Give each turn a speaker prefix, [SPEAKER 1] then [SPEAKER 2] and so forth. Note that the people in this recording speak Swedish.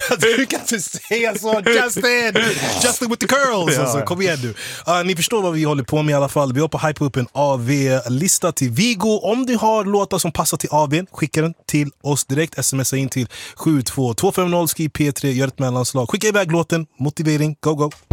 [SPEAKER 1] Du kan inte säga så, Justin with the curls. Alltså, kom igen nu. Ni förstår vad vi håller på med i alla fall. Vi har på hype upp en AV-lista till Vigo. Om du har låtar som passar till AV, skicka den till oss direkt. Smsa in till 72250, skriv P3, gör ett mellanslag. Skicka iväg låten, motivering, go.